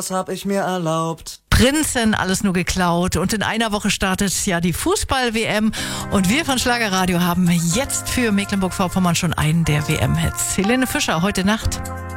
Was hab ich mir erlaubt? Prinzen, alles nur geklaut. Und in einer Woche startet ja die Fußball-WM. Und wir von Schlagerradio haben jetzt für Mecklenburg-Vorpommern schon einen der WM-Hits. Helene Fischer, heute Nacht.